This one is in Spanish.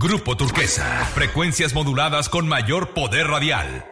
Grupo Turquesa, frecuencias moduladas con mayor poder radial.